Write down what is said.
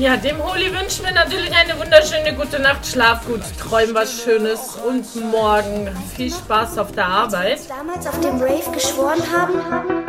Ja, dem Holi wünschen wir natürlich eine wunderschöne gute Nacht, schlaf gut, träum was Schönes und morgen viel Spaß auf der Arbeit. Damals auf dem Rave geschworen haben,